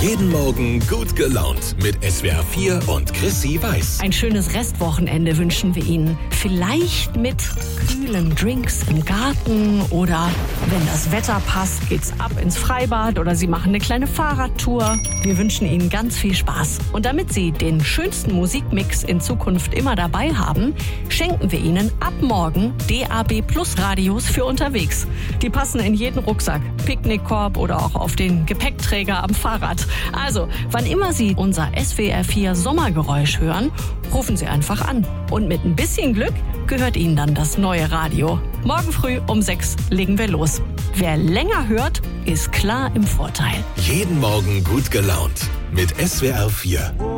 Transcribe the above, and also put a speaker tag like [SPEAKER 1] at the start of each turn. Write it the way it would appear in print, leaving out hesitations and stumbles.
[SPEAKER 1] Jeden Morgen gut gelaunt mit SWR 4 und Chrissy Weiß.
[SPEAKER 2] Ein schönes Restwochenende wünschen wir Ihnen. Vielleicht mit kühlen Drinks im Garten oder, wenn das Wetter passt, geht's ab ins Freibad oder Sie machen eine kleine Fahrradtour. Wir wünschen Ihnen ganz viel Spaß. Und damit Sie den schönsten Musikmix in Zukunft immer dabei haben, schenken wir Ihnen ab morgen DAB+ Radios für unterwegs. Die passen in jeden Rucksack, Picknickkorb oder auch auf den Gepäckträger am Fahrrad. Also, wann immer Sie unser SWR 4 Sommergeräusch hören, rufen Sie einfach an. Und mit ein bisschen Glück gehört Ihnen dann das neue Radio. Morgen früh um 6 legen wir los. Wer länger hört, ist klar im Vorteil.
[SPEAKER 1] Jeden Morgen gut gelaunt mit SWR 4.